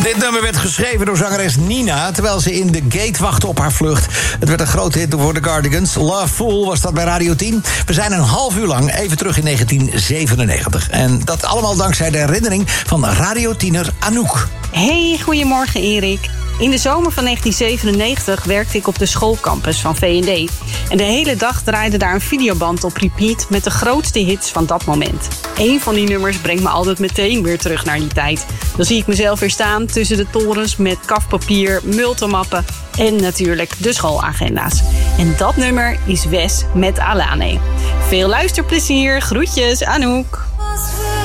Dit nummer werd geschreven door zangeres Nina, terwijl ze in de gate wachtte op haar vlucht. Het werd een grote hit voor de Cardigans. Love Fool was dat bij Radio 10. We zijn een half uur lang even terug in 1997. En dat allemaal dankzij de herinnering van radiotiener Anouk. Hey, goedemorgen Erik. In de zomer van 1997 werkte ik op de schoolcampus van V&D. En de hele dag draaide daar een videoband op repeat met de grootste hits van dat moment. Eén van die nummers brengt me altijd meteen weer terug naar die tijd. Dan zie ik mezelf weer staan tussen de torens met kafpapier, multimappen en natuurlijk de schoolagenda's. En dat nummer is Wes met Alane. Veel luisterplezier, groetjes Anouk.